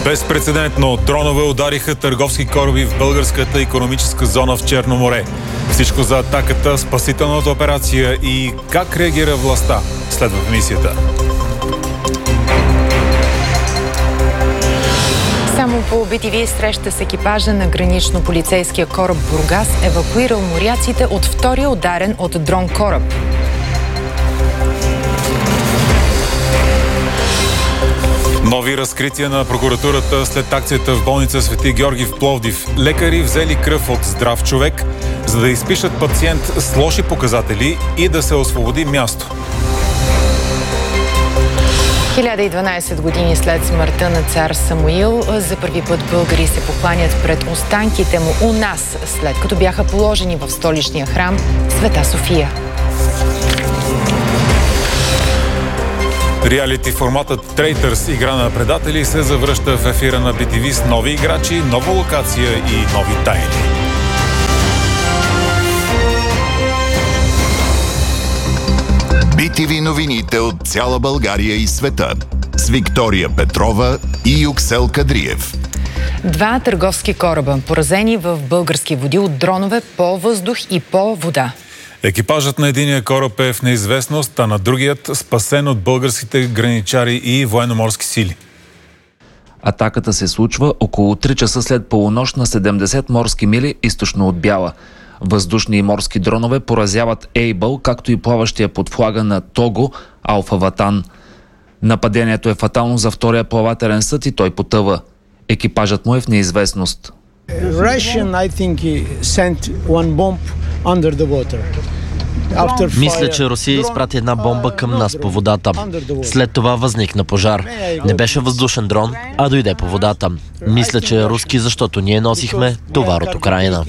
Безпрецедентно дронове удариха търговски кораби в българската икономическа зона в Черно море. Всичко за атаката, спасителната операция и как реагира властта следва в мисията. Само по BTV среща с екипажа на гранично-полицейския кораб Бургас евакуирал моряците от втория ударен от дрон кораб. Нови разкрития на прокуратурата след акцията в болница Свети Георги в Пловдив. Лекари взели кръв от здрав човек, за да изпишат пациент с лоши показатели и да се освободи място. 1012 години след смъртта на цар Самуил, за първи път българи се покланят пред останките му у нас, след като бяха положени в столичния храм Света София. Реалити форматът Traitors, игра на предатели, се завръща в ефира на BTV с нови играчи, нова локация и нови тайни. BTV новините от цяла България и света с Виктория Петрова и Юксел Кадриев. 2 търговски кораба, поразени в български води от дронове по въздух и по вода. Екипажът на единия кораб е в неизвестност, а на другият спасен от българските граничари и военноморски сили. Атаката се случва около 3 часа след полунощ на 70 морски мили източно от Бяла. Въздушни и морски дронове поразяват Ейбъл, както и плаващия под флага на Того Алфа Ватан. Нападението е фатално за втория плавателен съд и той потъва. Екипажът му е в неизвестност. Мисля, че Русия изпрати една бомба към нас по водата. След това възникна пожар. Не беше въздушен дрон, а дойде по водата. Мисля, че е руски, защото ние носихме товар от Украйна.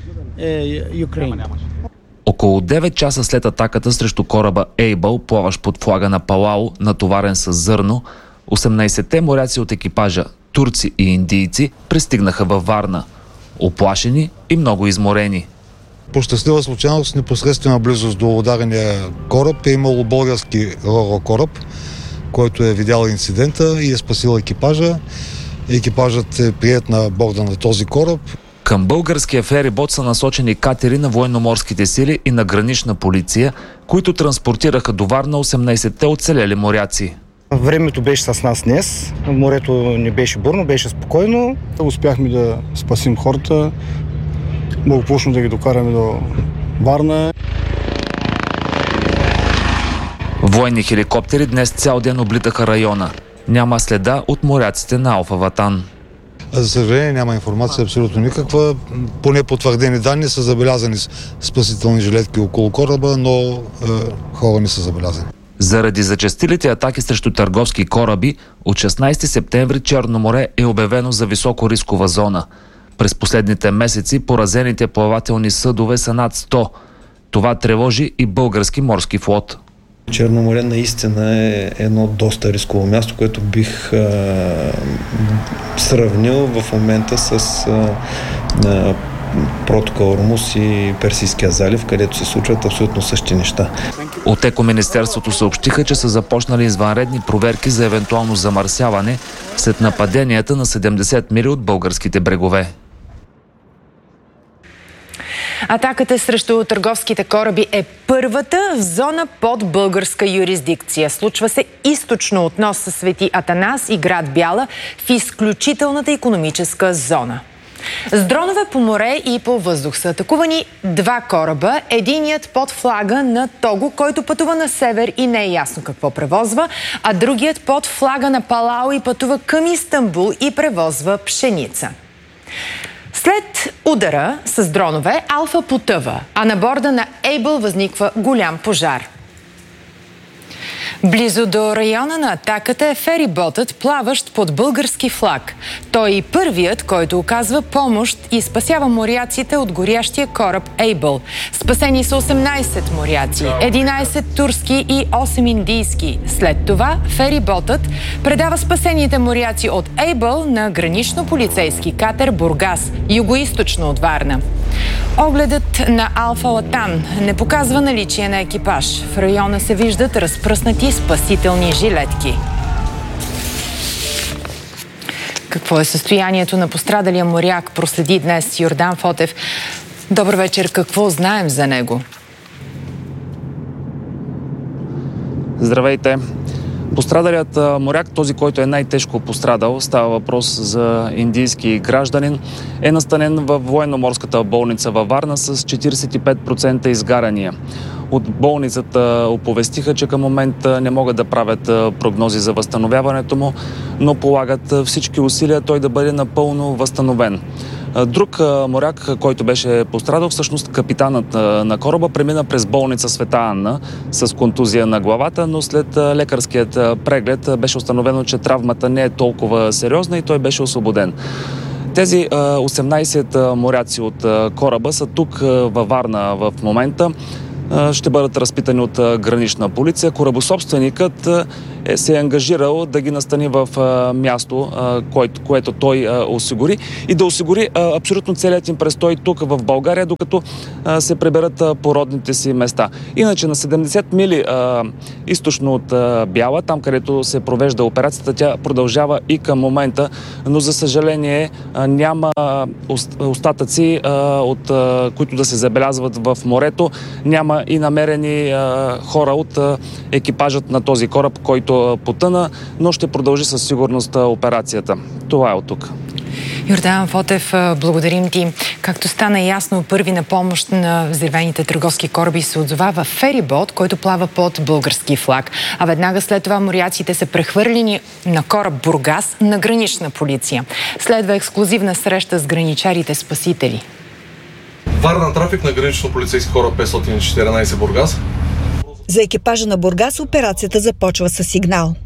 Около 9 часа след атаката срещу кораба Ейбъл, плаващ под флага на Палау, натоварен с зърно, 18-те моряци от екипажа, турци и индийци, пристигнаха във Варна. Оплашени и много изморени. По щастлива случайност, непосредствена близост до ударения кораб е имало български ро-ро кораб, който е видял инцидента и е спасил екипажа. Екипажът е приет на борда на този кораб. Към българския ферибот са насочени катери на военноморските сили и на гранична полиция, които транспортираха до Варна 18-те оцелели моряци. Времето беше с нас днес, морето не беше бурно, беше спокойно. Успяхме да спасим хората, благополучно да ги докараме до Варна. Военни хеликоптери днес цял ден облитаха района. Няма следа от моряците на Алфа Ватан. За съжаление няма информация абсолютно никаква. Поне потвърдени данни са забелязани спасителни жилетки около кораба, но хора не са забелязани. Заради зачестилите атаки срещу търговски кораби, от 16 септември Черно море е обявено за високо рискова зона. През последните месеци поразените плавателни съдове са над 100. Това тревожи и български морски флот. Черно море наистина е едно доста рисково място, което бих сравнил в момента с протока Ормуз и Персийския залив, където се случват абсолютно същи неща. От Екоминистерството съобщиха, че са започнали извънредни проверки за евентуално замърсяване след нападенията на 70 мили от българските брегове. Атаката срещу търговските кораби е първата в зона под българска юрисдикция. Случва се източно от нос със Свети Атанас и град Бяла в изключителната икономическа зона. С дронове по море и по въздух са атакувани 2 кораба. Единият под флага на Того, който пътува на север и не е ясно какво превозва, а другият под флага на Палау и пътува към Истанбул и превозва пшеница. След удара с дронове Алфа потъва, а на борда на Ейбъл възниква голям пожар. Близо до района на атаката е фериботът, плаващ под български флаг. Той е първият, който оказва помощ и спасява моряците от горящия кораб Ейбъл. Спасени са 18 моряци, 11 турски и 8 индийски. След това фериботът предава спасените моряци от Ейбъл на гранично-полицейски катер Бургас, югоизточно от Варна. Огледът на Алфа Латан не показва наличие на екипаж. В района се виждат разпръснати спасителни жилетки. Какво е състоянието на пострадалия моряк, проследи днес Йордан Фотев. Добър вечер, какво знаем за него? Здравейте! Пострадалият моряк, този, който е най-тежко пострадал, става въпрос за индийски гражданин, е настанен в военноморската болница във Варна с 45% изгарания. От болницата оповестиха, че към момента не могат да правят прогнози за възстановяването му, но полагат всички усилия той да бъде напълно възстановен. Друг моряк, който беше пострадал, всъщност капитанът на кораба, премина през болница Света Анна с контузия на главата, но след лекарският преглед беше установено, че травмата не е толкова сериозна и той беше освободен. Тези 18 моряци от кораба са тук във Варна в момента. Ще бъдат разпитани от гранична полиция. Корабособственикът се е ангажирал да ги настани в място, което той осигури и да осигури абсолютно целият им престой тук в България, докато се приберат по родните си места. Иначе на 70 мили източно от Бяла, там където се провежда операцията, тя продължава и към момента, но за съжаление няма остатъци, от които да се забелязват в морето. Няма и намерени хора от екипажът на този кораб, който потъна, но ще продължи със сигурност операцията. Това е от тук. Йордан Фотев, благодарим ти. Както стана ясно, първи на помощ на взривените търговски кораби се отзовава ферибот, който плава под български флаг. А веднага след това моряците са прехвърлени на кораб Бургас на гранична полиция. Следва ексклузивна среща с граничарите спасители. Варна трафик на гранично полицейски кораб 514 Бургас. За екипажа на Бургас операцията започва със сигнал.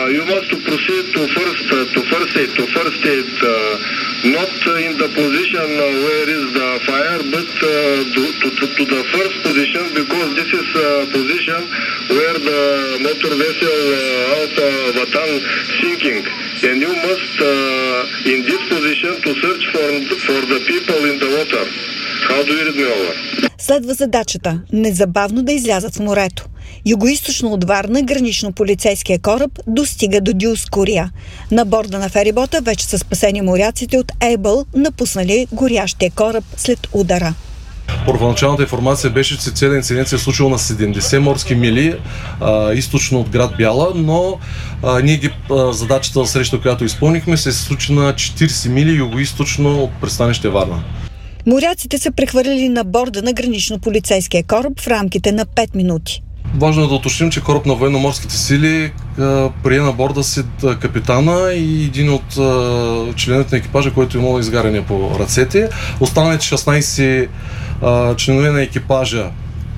Следва задачата незабавно да излязат в морето. Югоизточно от Варна гранично-полицейския кораб достига до Диоскурия. На борда на ферибота вече са спасени моряците от Ейбъл, напуснали горящия кораб след удара. Първоначалната информация беше, че целият инцидент се е случил на 70 морски мили източно от град Бяла, но задачата за среща, която изпълнихме, се случи на 40 мили югоизточно от пристанище Варна. Моряците са прехвърлили на борда на гранично-полицейския кораб в рамките на 5 минути. Важно е да уточним, че кораб на военноморските сили прие на борда си капитана и един от членовете на екипажа, който имал изгаряне по ръцете. Останалите 16 членове на екипажа,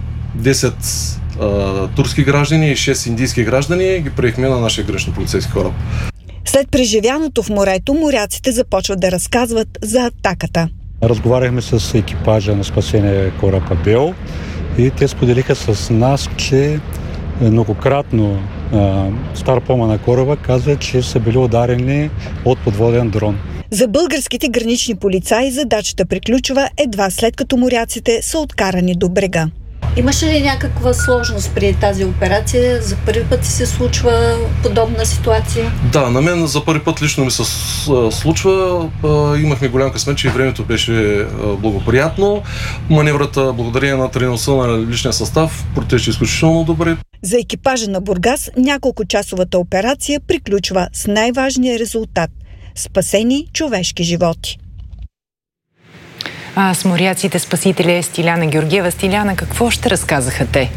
10 турски граждани и 6 индийски граждани, ги приехме на нашия гранично-полицейски кораб. След преживяното в морето, моряците започват да разказват за атаката. Разговаряхме с екипажа на спасение кораба Бел и те споделиха с нас, че многократно старпома на кораба казва, че са били ударени от подводен дрон. За българските гранични полицаи задачата приключва едва след като моряците са откарани до брега. Имаше ли някаква сложност при тази операция? За първи път се случва подобна ситуация? Да, на мен за първи път лично ми се случва. Имахме голям късмет, че времето беше благоприятно. Маневрата, благодарение на тренировка на личния състав, протече изключително добре. За екипажа на Бургас няколкочасовата операция приключва с най-важния резултат – спасени човешки животи. С моряците спасители е Стиляна Георгиева. Стиляна, какво ще разказаха те?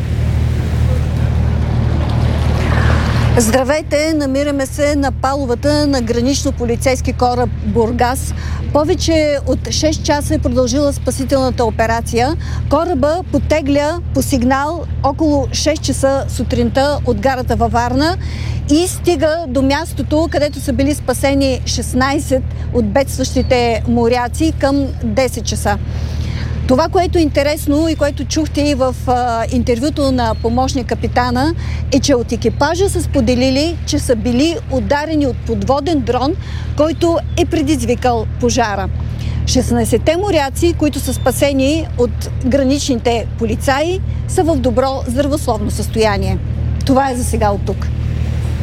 Здравейте! Намираме се на палубата на гранично-полицейски кораб Бургас. Повече от 6 часа е продължила спасителната операция. Кораба потегля по сигнал около 6 часа сутринта от гарата във Варна и стига до мястото, където са били спасени 16 от бедстващите моряци към 10 часа. Това, което е интересно и което чухте и в интервюто на помощник капитана, е, че от екипажа са споделили, че са били ударени от подводен дрон, който е предизвикал пожара. 16-те моряци, които са спасени от граничните полицаи, са в добро здравословно състояние. Това е за сега от тук.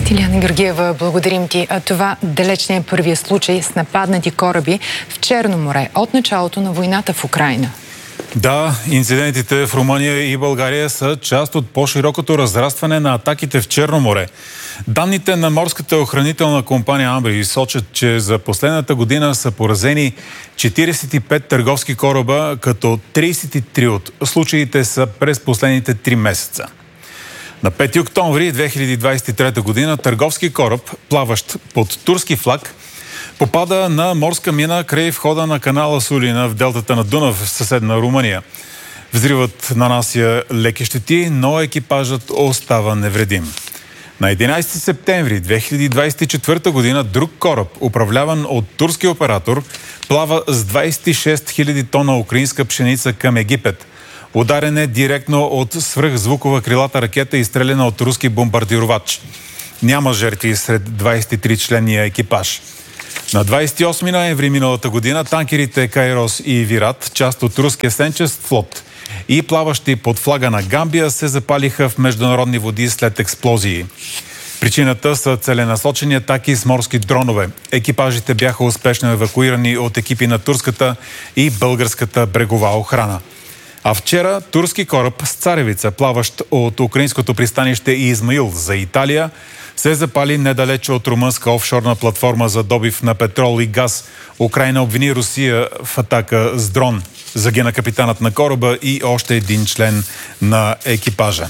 Илияна Георгиева, благодарим ти. Това далеч не е първия случай с нападнати кораби в Черно море от началото на войната в Украйна. Да, инцидентите в Румъния и България са част от по-широкото разрастване на атаките в Черно море. Данните на морската охранителна компания Амбри сочат, че за последната година са поразени 45 търговски кораба, като 33 от случаите са през последните 3 месеца. На 5 октомври 2023 година търговски кораб, плаващ под турски флаг, попада на морска мина край входа на канала Сулина в делтата на Дунав в съседна Румъния. Взривът нанася леки щети, но екипажът остава невредим. На 11 септември 2024 година друг кораб, управляван от турски оператор, плава с 26 000 тона украинска пшеница към Египет. Ударен е директно от свръхзвукова крилата ракета, изстреляна от руски бомбардировач. Няма жертви сред 23-членния екипаж. На 28 ноември миналата година танкерите Кайрос и Вират, част от руския сенчест флот и плаващи под флага на Гамбия, се запалиха в международни води след експлозии. Причината са целенасочени атаки с морски дронове. Екипажите бяха успешно евакуирани от екипи на турската и българската брегова охрана. А вчера турски кораб с царевица, плаващ от украинското пристанище Измаил за Италия, се запали недалече от румънска офшорна платформа за добив на петрол и газ. Украйна обвини Русия в атака с дрон. Загина капитанът на кораба и още един член на екипажа.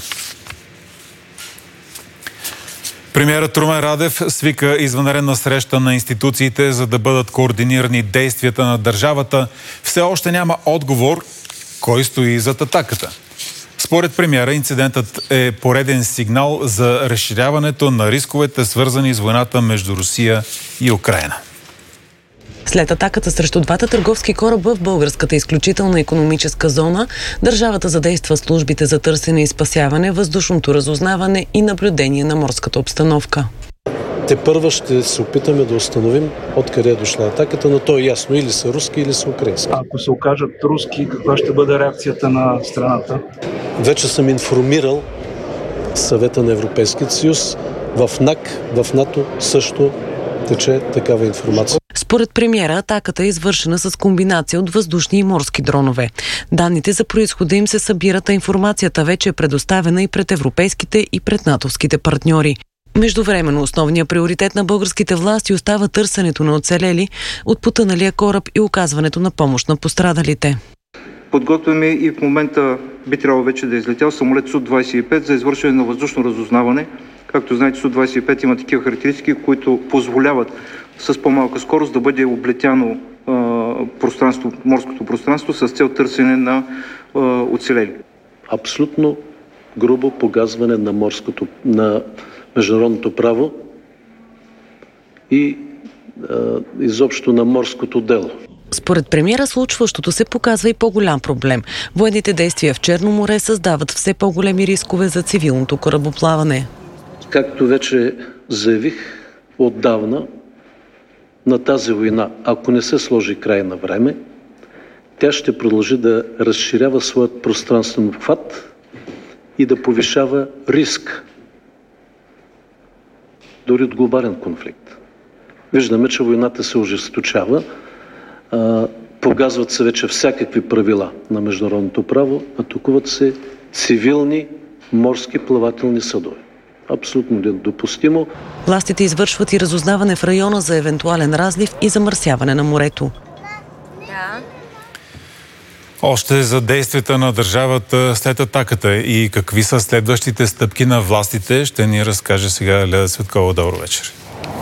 Премиерът Румен Радев свика извънредна среща на институциите, за да бъдат координирани действията на държавата. Все още няма отговор кой стои зад атаката. Според премиера, инцидентът е пореден сигнал за разширяването на рисковете, свързани с войната между Русия и Украйна. След атаката срещу двата търговски кораба в българската изключителна икономическа зона, държавата задейства службите за търсене и спасяване, въздушното разузнаване и наблюдение на морската обстановка. Тепърва ще се опитаме да установим откъде е дошла атаката, но то е ясно, или са руски, или са украински. Ако се окажат руски, каква ще бъде реакцията на страната? Вече съм информирал Съвета на Европейския съюз. В НАК, в НАТО също тече такава информация. Според премиера, атаката е извършена с комбинация от въздушни и морски дронове. Данните за произхода им се събират, а информацията вече е предоставена и пред европейските и пред натовските партньори. Междувременно основният приоритет на българските власти остава търсенето на оцелели от потъналия кораб и оказването на помощ на пострадалите. Подготвяме и в момента би трябвало вече да е излетял самолет Су-25 за извършване на въздушно разузнаване. Както знаете, Су-25 има такива характеристики, които позволяват с по-малка скорост да бъде облетяно морското пространство с цел търсене на оцелели. Абсолютно грубо погазване на международното право и изобщо на морското дело. Според премиера, случващото се показва и по-голям проблем. Военните действия в Черно море създават все по-големи рискове за цивилното корабоплаване. Както вече заявих отдавна, на тази война, ако не се сложи край на време, тя ще продължи да разширява своят пространствен обхват и да повишава риск дори от глобален конфликт. Виждаме, че войната се ожесточава, погазват се вече всякакви правила на международното право, атакуват се цивилни морски плавателни съдове. Абсолютно недопустимо. Властите извършват и разузнаване в района за евентуален разлив и замърсяване на морето. Още за действията на държавата след атаката и какви са следващите стъпки на властите, ще ни разкаже сега Леда Цветкова. Добър вечер.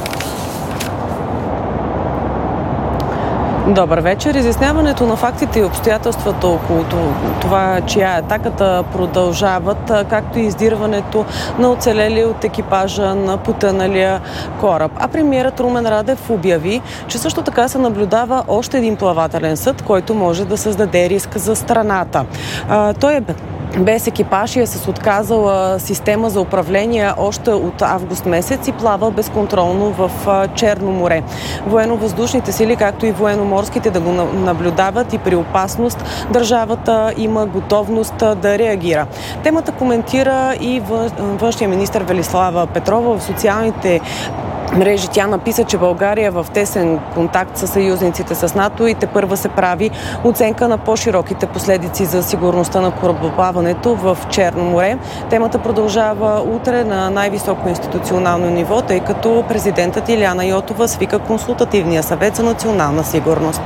Добър вечер. Изясняването на фактите и обстоятелствата около това, чия атаката продължават, както и издирването на оцелели от екипажа на потъналия кораб. А премиерът Румен Радев обяви, че също така се наблюдава още един плавателен съд, който може да създаде риск за страната. Той е без екипаж и е с отказала система за управление още от август месец и плава безконтролно в Черно море. Военно-въздушните сили, както и военно-морските да го наблюдават и при опасност държавата има готовност да реагира. Темата коментира и външния министър Велислава Петрова в социалните мрежи. Тя написа, че България е в тесен контакт с съюзниците с НАТО и тепърва се прави оценка на по-широките последици за сигурността на корабоплаването в Черно море. Темата продължава утре на най-високо институционално ниво, тъй като президентът Илияна Йотова свика консултативния съвет за национална сигурност.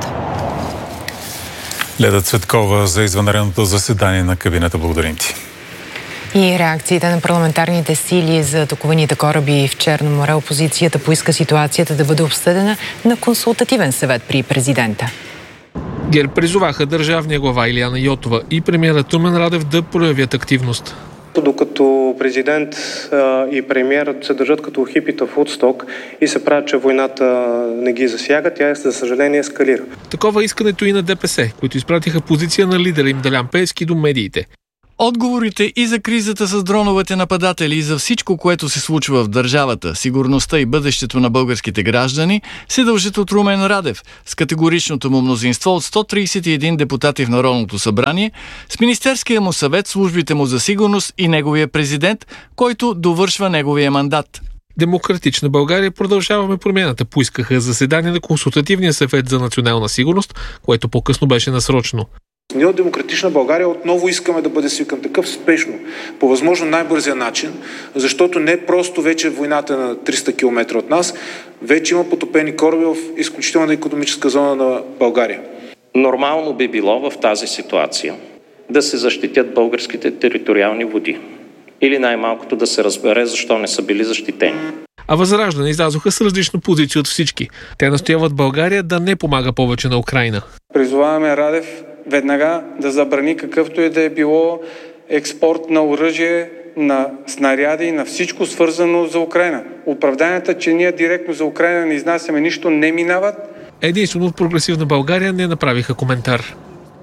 Леда Цветкова за извънредното заседание на кабинета. Благодарим ти. И реакциите на парламентарните сили за атакуваните кораби в Черно море. Опозицията поиска ситуацията да бъде обсъдена на консултативен съвет при президента. ГЕРБ призоваха държавния глава Илияна Йотова и премиерът Румен Радев да проявят активност. Докато президент и премиер се държат като хипита в Удсток и се правят, че войната не ги засяга, тя за съжаление ескалира. Такова искането и на ДПС, които изпратиха позиция на лидера им Делян Пеевски до медиите. Отговорите и за кризата с дроновете нападатели и за всичко, което се случва в държавата, сигурността и бъдещето на българските граждани, се дължат от Румен Радев с категоричното му мнозинство от 131 депутати в Народното събрание, с Министерския му съвет, службите му за сигурност и неговия президент, който довършва неговия мандат. Демократична България продължаваме промяната. Поискаха заседание на Консултативния съвет за национална сигурност, което по-късно беше насрочено. Ние от Демократична България отново искаме да бъде свикан такъв спешно, по възможно най-бързия начин, защото не просто вече войната на 300 км от нас, вече има потопени кораби в изключителна икономическа зона на България. Нормално би било в тази ситуация да се защитят българските териториални води. Или най-малкото да се разбере защо не са били защитени. А Възраждане излязоха с различна позиция от всички. Те настояват България да не помага повече на Украйна. Призоваваме Радев веднага да забрани какъвто и да е било експорт на оръжие, на снаряди и на всичко свързано за Украйна. Оправданията, че ние директно за Украйна не изнасяме нищо, не минават. Единствено от Прогресивна България не направиха коментар.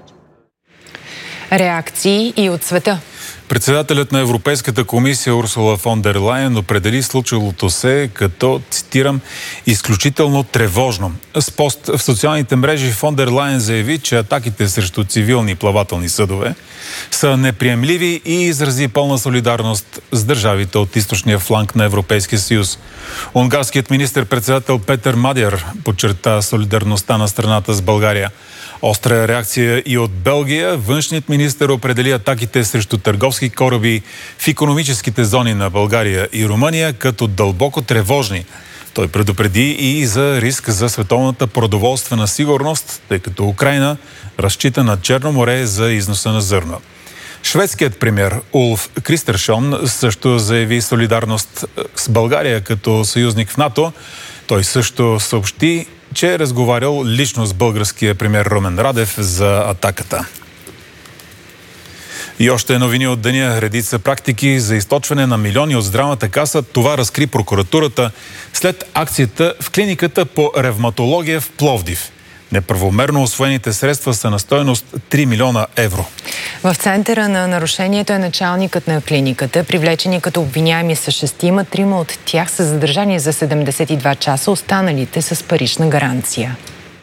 Реакции и от света. Председателят на Европейската комисия Урсула фон дер Лайен определи случилото се като, цитирам, изключително тревожно. С пост в социалните мрежи фон дер Лайен заяви, че атаките срещу цивилни плавателни съдове са неприемливи и изрази пълна солидарност с държавите от източния фланг на Европейския съюз. Унгарският министър-председател Петър Мадяр подчерта солидарността на страната с България. Остра реакция и от Белгия. Външният министър определи атаките срещу търговски кораби в икономическите зони на България и Румъния като дълбоко тревожни. Той предупреди и за риск за световната продоволствена сигурност, тъй като Украйна разчита на Черно море за износа на зърно. Шведският премиер Улф Кристерсон също заяви солидарност с България като съюзник в НАТО. Той също съобщи, че е разговарял лично с българския премиер Румен Радев за атаката. И още новини от деня. Редица практики за източване на милиони от здравната каса. Това разкри прокуратурата след акцията в клиниката по ревматология в Пловдив. Неправомерно усвоените средства са на стойност 3 милиона евро. В центъра на нарушението е началникът на клиниката. Привлечени като обвиняеми са 6, 3 от тях са задържани за 72 часа, останалите с парична гаранция.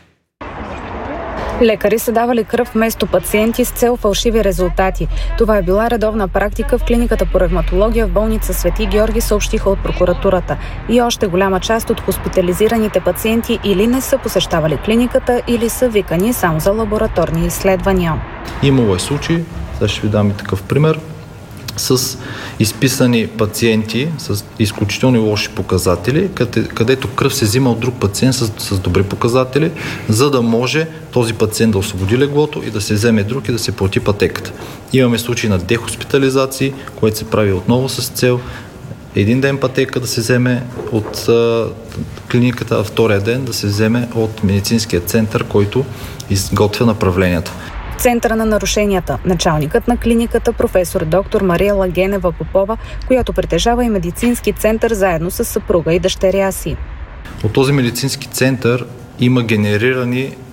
Лекари са давали кръв вместо пациенти с цел фалшиви резултати. Това е била редовна практика в клиниката по ревматология в болница Свети Георги, съобщиха от прокуратурата. И още голяма част от хоспитализираните пациенти или не са посещавали клиниката, или са викани само за лабораторни изследвания. Имало е случаи, сега ще ви дам и такъв пример, с изписани пациенти с изключително лоши показатели, където кръв се взима от друг пациент с добри показатели, за да може този пациент да освободи леглото и да се вземе друг и да се плати пътеката. Имаме случаи на дехоспитализации, което се прави отново с цел един ден пътека да се вземе от клиниката, а втория ден да се вземе от медицинския център, който изготвя направленията. В центъра на нарушенията началникът на клиниката професор доктор Мария Лагенева Попова, която притежава и медицински център заедно с съпруга и дъщеря си. От този медицински център има генерирани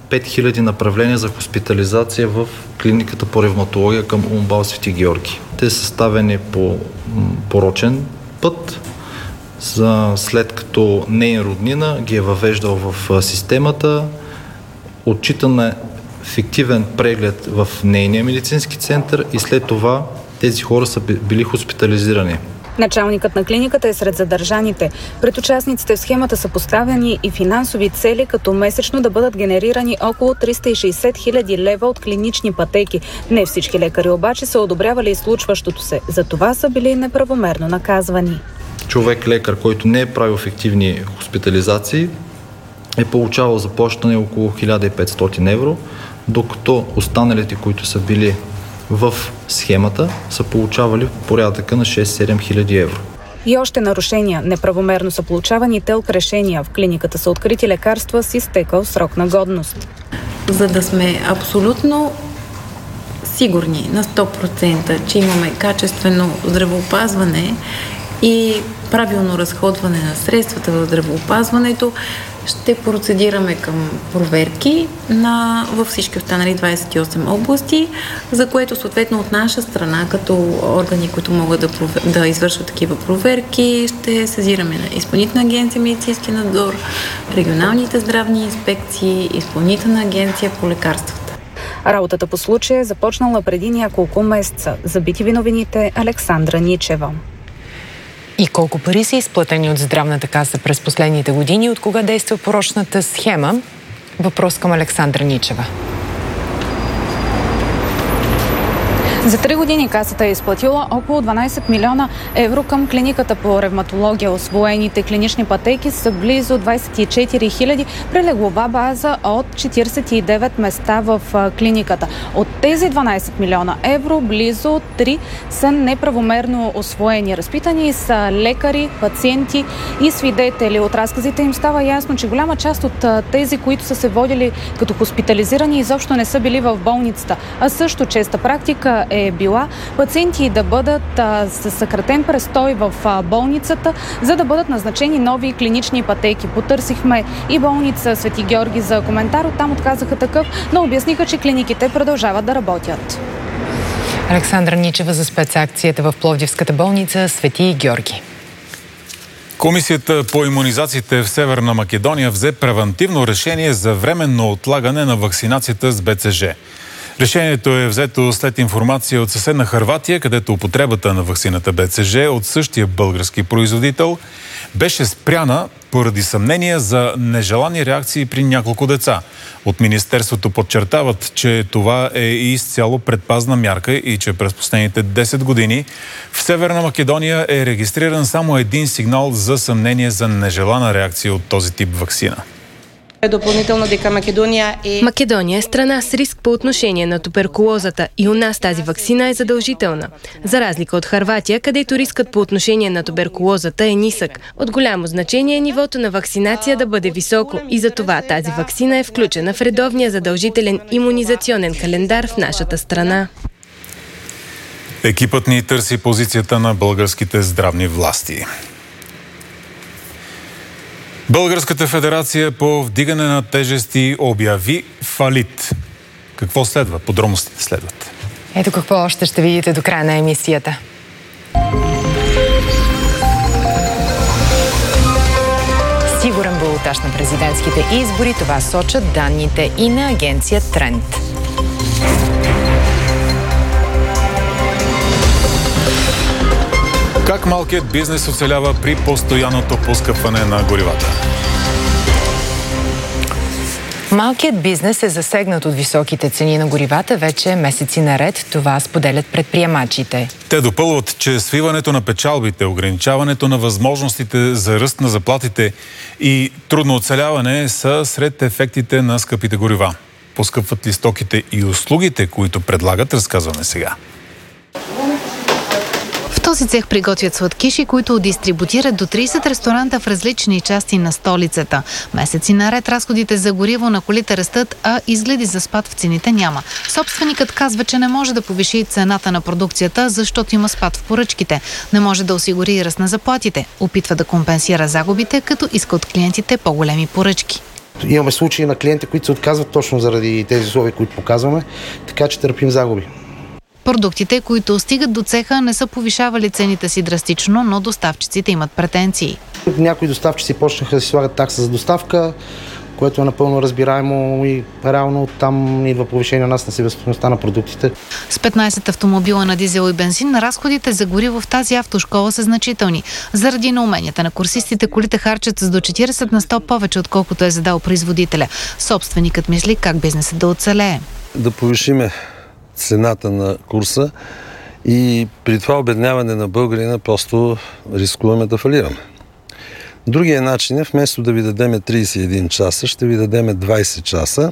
5000 направления за хоспитализация в клиниката по ревматология към УМБАЛ Свети Георги. Те са съставени по порочен път, след като нейн роднина ги е въвеждал в системата, отчитан фиктивен преглед в нейния медицински център и след това тези хора са били хоспитализирани. Началникът на клиниката е сред задържаните. Пред участниците в схемата са поставени и финансови цели, като месечно да бъдат генерирани около 360 хиляди лева от клинични пътеки. Не всички лекари обаче са одобрявали случващото се. За това са били неправомерно наказвани. Човек-лекар, който не е правил фиктивни хоспитализации, е получавал заплащане около 1500 евро, докато останалите, които са били в схемата, са получавали порядъка на 6-7 хиляди евро. И още нарушения. Неправомерно са получавани ТЕЛК решения. В клиниката са открити лекарства с изтекал срок на годност. За да сме абсолютно сигурни на 100%, че имаме качествено здравеопазване и правилно разходване на средствата в здравеопазването, ще процедираме към проверки във всички останали 28 области, за което съответно от наша страна, като органи, които могат да извършват такива проверки, ще сезираме на Изпълнителна агенция медицински надзор, регионалните здравни инспекции, Изпълнителна агенция по лекарствата. Работата по случая е започнала преди няколко месеца. За BTV новините Александра Ничева. И колко пари са изплатени от Здравната каса през последните години? От кога действа порочната схема? Въпрос към Александра Ничева. За 3 години касата е изплатила около 12 милиона евро към клиниката по ревматология. Освоените клинични пътеки са близо 24 хиляди при леглова база от 49 места в клиниката. От тези 12 милиона евро, близо 3 са неправомерно освоени. Разпитани са лекари, пациенти и свидетели. От разказите им става ясно, че голяма част от тези, които са се водили като хоспитализирани, изобщо не са били в болницата. А също честа практика е била пациенти да бъдат със съкратен престой в болницата, за да бъдат назначени нови клинични пътеки. Потърсихме и болница Свети Георги за коментар, оттам отказаха такъв, но обясниха, че клиниките продължават да работят. Александра Ничева за спецакцията в Пловдивската болница Свети Георги. Комисията по имунизациите в Северна Македония взе превантивно решение за временно отлагане на вакцинацията с БЦЖ. Решението е взето след информация от съседна Хърватия, където употребата на ваксината БЦЖ от същия български производител беше спряна поради съмнения за нежелани реакции при няколко деца. От Министерството подчертават, че това е изцяло предпазна мярка и че през последните 10 години в Северна Македония е регистриран само един сигнал за съмнение за нежелана реакция от този тип ваксина. Допълнително дека Македония е страна с риск по отношение на туберкулозата и у нас тази ваксина е задължителна. За разлика от Хърватия, където рискът по отношение на туберкулозата е нисък. От голямо значение е нивото на вакцинация да бъде високо и за това тази ваксина е включена в редовния задължителен имунизационен календар в нашата страна. Екипът ни търси позицията на българските здравни власти. Българската федерация по вдигане на тежести обяви фалит. Какво следва? Подробностите следват. Ето какво още ще видите до края на емисията. Сигурен балотаж на президентските избори. Това сочат данните и на агенция Тренд. Как малкият бизнес оцелява при постоянното поскъпване на горивата? Малкият бизнес е засегнат от високите цени на горивата вече месеци наред. Това споделят предприемачите. Те допълват, че свиването на печалбите, ограничаването на възможностите за ръст на заплатите и трудно оцеляване са сред ефектите на скъпите горива. Поскъпват ли стоките и услугите, които предлагат, разказваме сега. В този цех приготвят сладкиши, които дистрибутират до 30 ресторанта в различни части на столицата. Месеци наред разходите за гориво на колите растат, а изгледи за спад в цените няма. Собственикът казва, че не може да повиши цената на продукцията, защото има спад в поръчките. Не може да осигури и ръст на заплатите. Опитва да компенсира загубите, като иска от клиентите по-големи поръчки. Имаме случаи на клиенти, които се отказват точно заради тези условия, които показваме, така че търпим загуби. Продуктите, които стигат до цеха, не са повишавали цените си драстично, но доставчиците имат претенции. Някои доставчици почнаха да си слагат такса за доставка, което е напълно разбираемо и реално оттам идва повишение на нас на себестойността на продуктите. С 15 автомобила на дизел и бензин, разходите за гориво в тази автошкола са значителни. Заради неуменията на курсистите, колите харчат с до 40 на 100 повече, отколкото е задал производителя. Собственикът мисли как бизнесът да оцелее. Да повишиме цената на курса и при това обедняване на българина просто рискуваме да фалираме. Другия начин е, вместо да ви дадем 31 часа, ще ви дадем 20 часа,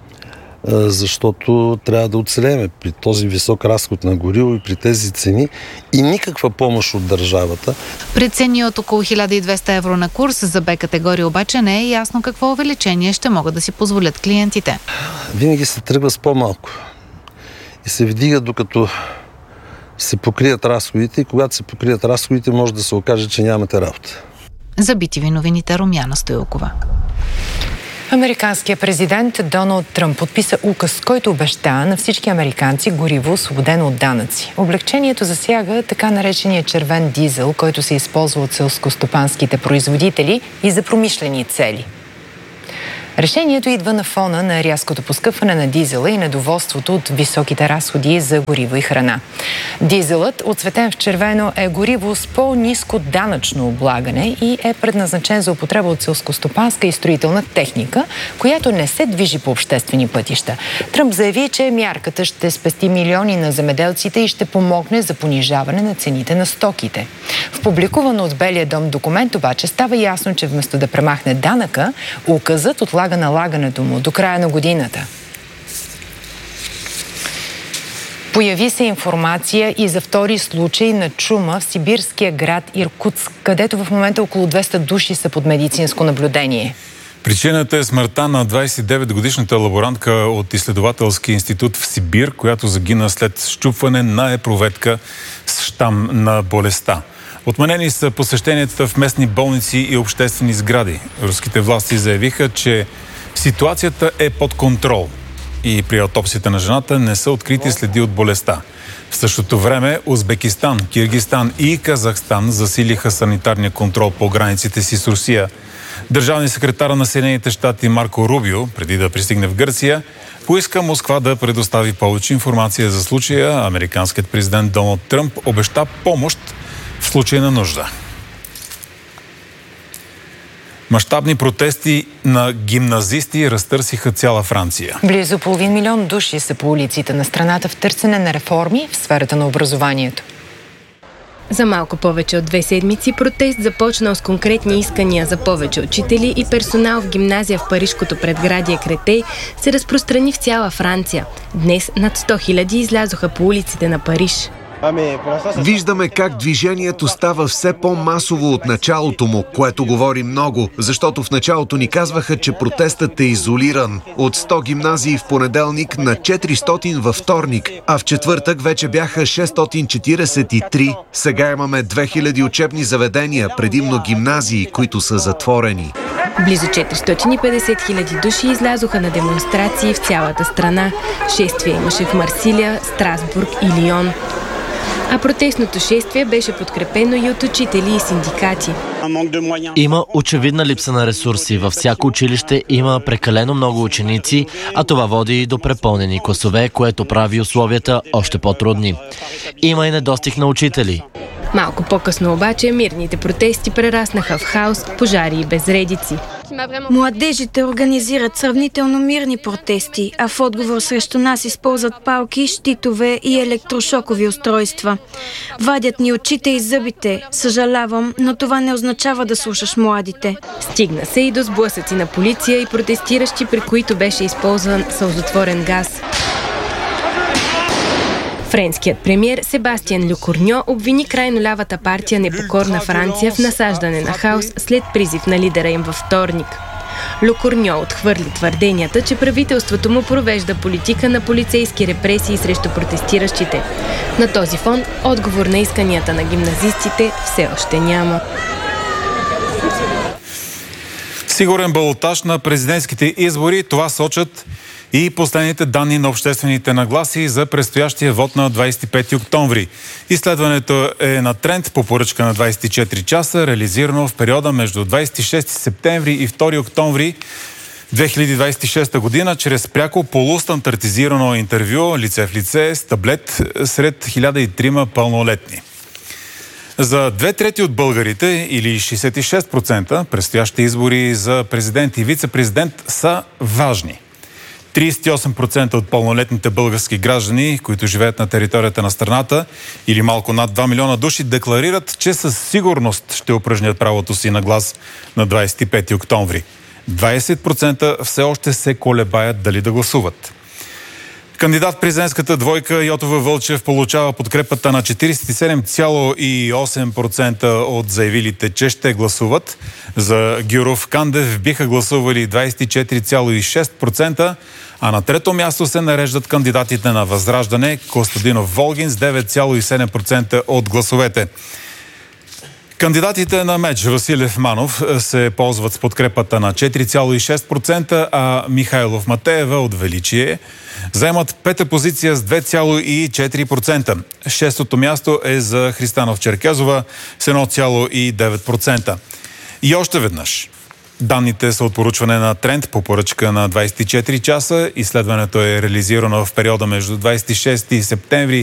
защото трябва да оцелеем при този висок разход на гориво и при тези цени и никаква помощ от държавата. При цени от около 1200 евро на курс за Б категория обаче не е ясно какво увеличение ще могат да си позволят клиентите. Винаги се тръгва с по-малко и се вдига докато се покрият разходите и когато се покрият разходите може да се окаже, че нямате работа. За BTV новините Румяна Стоилкова. Американският президент Доналд Тръмп подписа указ, който обеща на всички американци гориво, освободено от данъци. Облегчението засяга така наречения червен дизел, който се използва от селскостопанските производители и за промишлени цели. Решението идва на фона на рязкото поскъпване на дизела и недоволството от високите разходи за гориво и храна. Дизелът, оцветен в червено, е гориво с по-ниско данъчно облагане и е предназначен за употреба от селскостопанска и строителна техника, която не се движи по обществени пътища. Тръмп заяви, че мярката ще спести милиони на земеделците и ще помогне за понижаване на цените на стоките. В публикуван от Белия дом документ обаче става ясно, че вместо да премахне данъка, указът отлага налагането му до края на годината. Появи се информация и за втори случай на чума в сибирския град Иркутск, където в момента около 200 души са под медицинско наблюдение. Причината е смъртта на 29-годишната лаборантка от изследователски институт в Сибир, която загина след счупване на епроветка с щам на болестта. Отменени са посещенията в местни болници и обществени сгради. Руските власти заявиха, че ситуацията е под контрол и при аутопсията на жената не са открити следи от болестта. В същото време Узбекистан, Киргизстан и Казахстан засилиха санитарния контрол по границите си с Русия. Държавният секретар на Съединените щати Марко Рубио, преди да пристигне в Гърция, поиска Москва да предостави повече информация за случая. Американският президент Доналд Тръмп обеща помощ в случай на нужда. Мащабни протести на гимназисти разтърсиха цяла Франция. Близо 500 000 души са по улиците на страната в търсене на реформи в сферата на образованието. За малко повече от 2 седмици протест започнал с конкретни искания за повече учители и персонал в гимназия в парижкото предградие Кретей се разпространи в цяла Франция. Днес над 100 000 излязоха по улиците на Париж. Виждаме как движението става все по-масово от началото му, което говори много, защото в началото ни казваха, че протестът е изолиран. От 100 гимназии в понеделник на 400 във вторник, а в четвъртък вече бяха 643. Сега имаме 2000 учебни заведения, предимно гимназии, които са затворени. Близо 450 000 души излязоха на демонстрации в цялата страна. Шествие имаше в Марсилия, Страсбург и Лион. А протестното шествие беше подкрепено и от учители и синдикати. Има очевидна липса на ресурси. Във всяко училище има прекалено много ученици, а това води и до препълнени класове, което прави условията още по-трудни. Има и недостиг на учители. Малко по-късно обаче мирните протести прераснаха в хаос, пожари и безредици. Младежите организират сравнително мирни протести, а в отговор срещу нас използват палки, щитове и електрошокови устройства. Вадят ни очите и зъбите. Съжалявам, но това не означава да слушаш младите. Стигна се и до сблъсъци на полиция и протестиращи, при които беше използван сълзотворен газ. Френският премиер Себастиан Лекорньо обвини крайно лявата партия Непокорна Франция в насаждане на хаос след призив на лидера им във вторник. Лекорньо отхвърли твърденията, че правителството му провежда политика на полицейски репресии срещу протестиращите. На този фон отговор на исканията на гимназистите все още няма. Сигурен балотаж на президентските избори, това сочат и последните данни на обществените нагласи за предстоящия вод на 25 октомври. Изследването е на тренд по поръчка на 24 часа, реализирано в периода между 26 септември и 2 октомври 2026 година, чрез пряко полустандартизирано интервю лице в лице с таблет сред 1003 пълнолетни. За 2/3 от българите, или 66%, предстоящите избори за президент и вице-президент са важни. 38% от пълнолетните български граждани, които живеят на територията на страната, или малко над 2 милиона души, декларират, че със сигурност ще упражнят правото си на глас на 25 октомври. 20% все още се колебаят дали да гласуват. Кандидат в президентската двойка Йотова Вълчев получава подкрепата на 47,8% от заявилите, че ще гласуват. За Гюров Кандев биха гласували 24,6%, а на трето място се нареждат кандидатите на Възраждане Костадинов Волгин с 9,7% от гласовете. Кандидатите на МЕЧ Василев Манов се ползват с подкрепата на 4,6%, а Михайлов Матеева от Величие заемат пета позиция с 2,4%. Шестото място е за Христанов Черкезова с 1,9%. И още веднъж. Данните са от поручване на тренд по поръчка на 24 часа. Изследването е реализирано в периода между 26 септември